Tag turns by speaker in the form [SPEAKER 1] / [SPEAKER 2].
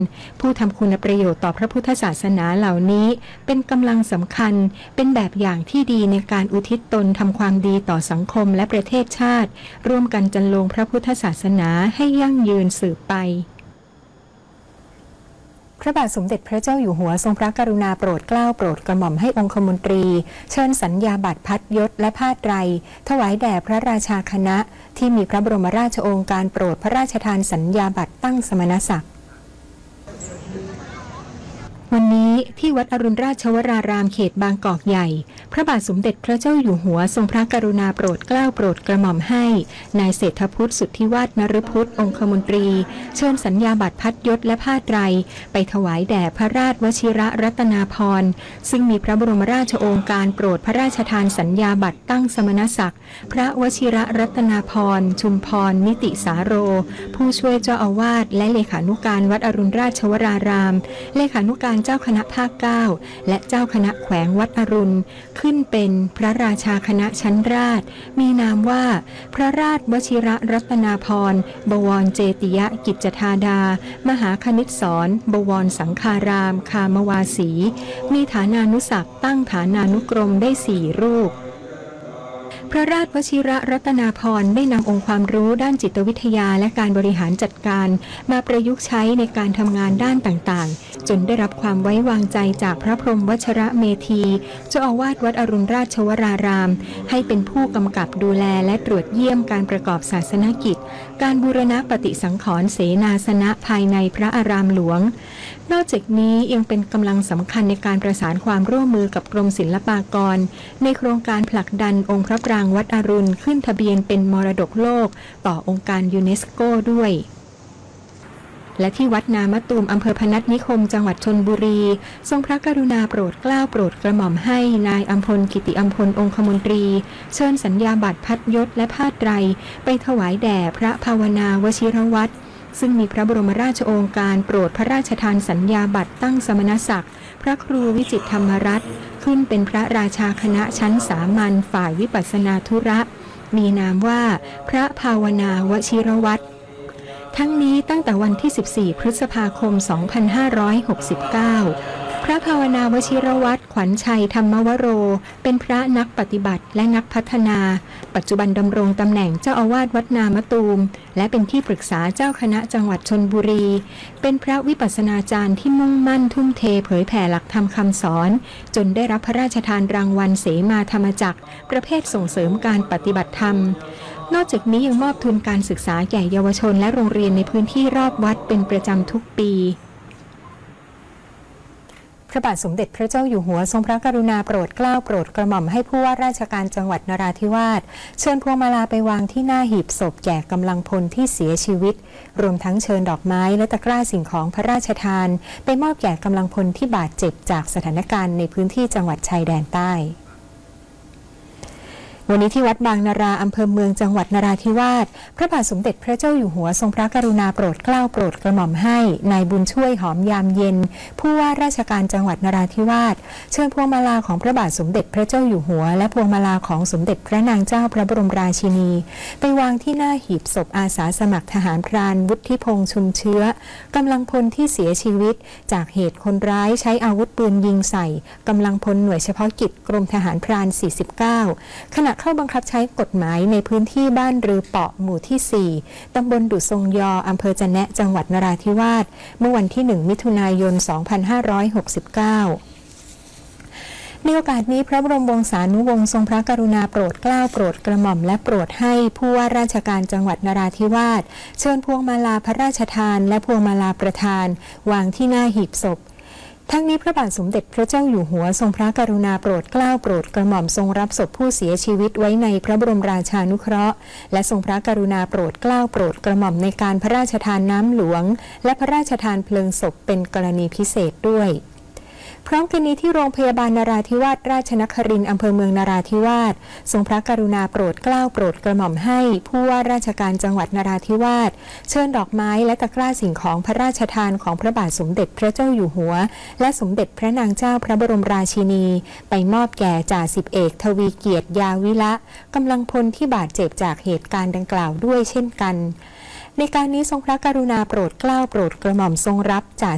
[SPEAKER 1] ผู้ทำคุณประโยชน์ต่อพระพุทธศาสนาเหล่านี้เป็นกำลังสำคัญเป็นแบบอย่างที่ดีในการอุทิศตนทำความดีต่อสังคมและประเทศชาติร่วมกันจันลงพระพุทธศาสนาให้ยั่งยืนสืบไปพระบาทสมเด็จพระเจ้าอยู่หัวทรงพระกรุณาโปรดเกล้าโปรดกระหม่อมให้องคมนตรีเชิญสัญญาบัตรพัดยศและผ้าไตรถวายแด่พระราชาคณะที่มีพระบรมราชโองการโปรดพระราชทานสัญญาบัตรตั้งสมณศักดิ์วันนี้ที่วัดอรุณราชวรารามเขตบางกอกใหญ่พระบาทสมเด็จพระเจ้าอยู่หัวทรงพระกรุณาโปรดเกล้าโปรดกระหม่อมให้นายเศรษฐพุทธสุทธิวาฒนฤพุทธองคมนตรีเชิญสัญญาบัตรพัดยศและผ้าไตรไปถวายแด่พระราชวชิระรัตนาภรณ์ซึ่งมีพระบรมราชโองการโปรดพระราชทานสัญญาบัตรตั้งสมณศักดิ์พระวชิระรัตนาภรณ์ชุมพรนิติสาโรผู้ช่วยเจ้าอาวาสและเลขานุการวัดอรุณราชวรารามเลขานุการเจ้าคณะภาค 9และเจ้าคณะแขวงวัดอรุณขึ้นเป็นพระราชาคณะชั้นราชมีนามว่าพระราชวชิระรัตนาภรณ์บวรเจติยกิจธาดามหาคณิตศรบวรสังฆารามคามวาสีมีฐานานุศักดิ์ตั้งฐานานุกรมได้4รูปพระราชวชิระรัตนาภรณ์ได้นำองค์ความรู้ด้านจิตวิทยาและการบริหารจัดการมาประยุกต์ใช้ในการทำงานด้านต่างๆจนได้รับความไว้วางใจจากพระพรหมวชระเมธีเจ้าอาวาสวัดอรุณราชวรารามให้เป็นผู้กำกับดูแลและตรวจเยี่ยมการประกอบศาสนกิจการบูรณะปฏิสังขรณ์เสนาสนะภายในพระอารามหลวงนอกจากนี้ยังเป็นกำลังสำคัญในการประสานความร่วมมือกับกรมศิลปากรในโครงการผลักดันองค์พระปรางวัดอรุณขึ้นทะเบียนเป็นมรดกโลกต่อองค์การยูเนสโกด้วยและที่วัดนามะตูมอำเภอพนัสนิคมจังหวัดชลบุรีทรงพระกรุณาโปรดเกล้าโปรดกระหม่อมให้นายอัมพลกิติอัมพลองคมนตรีเชิญสัญญาบัตรพัดยศและผ้าไตรไปถวายแด่พระภาวนาวชิรวัตรซึ่งมีพระบรมราชโองการโปรดพระราชทานสัญญาบัตรตั้งสมณศักดิ์พระครูวิจิตรธรรมรัตน์ขึ้นเป็นพระราชาคณะชั้นสามัญฝ่ายวิปัสสนาธุระมีนามว่าพระภาวนาวชิรวัตรทั้งนี้ตั้งแต่วันที่ 14 พฤษภาคม 2569 พระภาวนาวชิรวัตรขวัญชัยธรรมวโรเป็นพระนักปฏิบัติและนักพัฒนาปัจจุบันดำรงตำแหน่งเจ้าอาวาสวัดนามะตูมและเป็นที่ปรึกษาเจ้าคณะจังหวัดชลบุรีเป็นพระวิปัสสนาจารย์ที่มุ่งมั่นทุ่มเทเผยแผ่หลักธรรมคำสอนจนได้รับพระราชทานรางวัลเสมาธรรมจักรประเภทส่งเสริมการปฏิบัติธรรมนอกจากนี้ยังมอบทุนการศึกษาแก่เยาวชนและโรงเรียนในพื้นที่รอบวัดเป็นประจำทุกปีพระบาทสมเด็จพระเจ้าอยู่หัวทรงพระกรุณาโปรดเกล้าโปรดกระหม่อมให้ผู้ว่าราชการจังหวัดนราธิวาสเชิญพวงมาลาไปวางที่หน้าหีบศพแก่กำลังพลที่เสียชีวิตรวมทั้งเชิญดอกไม้และตะกร้าสิ่งของพระราชทานไปมอบแก่กำลังพลที่บาดเจ็บจากสถานการณ์ในพื้นที่จังหวัดชายแดนใต้วันนี้ที่วัดบางนาราอำเภอเมืองจังหวัดนราธิวาสพระบาทสมเด็จพระเจ้าอยู่หัวทรงพระกรุณาโปรดเกล้าโปรดกระหม่อมให้นายบุญช่วยหอมยามเย็นผู้ว่าราชการจังหวัดนราธิวาสเชิญพวงมาลาของพระบาทสมเด็จพระเจ้าอยู่หัวและพวงมาลาของสมเด็จพระนางเจ้าพระบรมราชินีไปวางที่หน้าหีบศพอาสาสมัครทหารพรานวุฒิพงษ์ชุมเชื้อกำลังพลที่เสียชีวิตจากเหตุคนร้ายใช้อาวุธปืนยิงใส่กำลังพลหน่วยเฉพาะกิจกรมทหารพราน 49 ขณะเข้าบังคับใช้กฎหมายในพื้นที่บ้านรือเปาะหมู่ที่ 4 ตำบลดุทรงยออำเภอจะแนะจังหวัดนราธิวาสเมื่อวันที่ 1 มิถุนายน 2569 ในโอกาสนี้พระบรมวงศานุวงศ์ทรงพระกรุณาโปรดเกล้าโปรดกระหม่อมและโปรดให้ผู้ว่าราชการจังหวัดนราธิวาสเชิญพวงมาลาพระราชทานและพวงมาลาประทานวางที่หน้าหีบศพทั้งนี้พระบาทสมเด็จพระเจ้าอยู่หัวทรงพระกรุณาโปรดเกล้าโปรดกระหม่อมทรงรับศพผู้เสียชีวิตไว้ในพระบรมราชานุเคราะห์และทรงพระกรุณาโปรดเกล้าโปรดกระหม่อมในการพระราชทานน้ำหลวงและพระราชทานเพลิงศพเป็นกรณีพิเศษด้วยพร้อมกันนี้ที่โรงพยาบาลนราธิวาสราชนครินทร์อำเภอเมืองนราธิวาสทรงพระกรุณาโปรดเกล้าโปรดกระหม่อมให้ผู้ว่าราชการจังหวัดนราธิวาสเชิญดอกไม้และตะกร้าสิ่งของพระราชทานของพระบาทสมเด็จพระเจ้าอยู่หัวและสมเด็จพระนางเจ้าพระบรมราชินีไปมอบแก่จ่าสิบเอกทวีเกียรติยาวิละกำลังพลที่บาดเจ็บจากเหตุการณ์ดังกล่าวด้วยเช่นกันในการนี้ทรงพระกรุณาโปรดเกล้าโปรดกระหม่อมทรงรับจ่า